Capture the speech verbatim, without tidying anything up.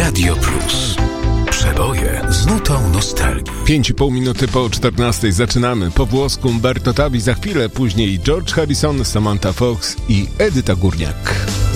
Radio Plus. Przeboje z nutą nostalgii. Pięć i pół minuty po czternastej zaczynamy. Po włosku Umberto Tabi, za chwilę później George Harrison, Samantha Fox i Edyta Górniak.